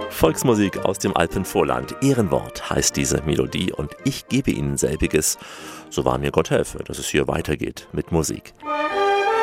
Volksmusik aus dem Alpenvorland. Ehrenwort heißt diese Melodie und ich gebe Ihnen selbiges. So wahr mir Gott helfe, dass es hier weitergeht mit Musik.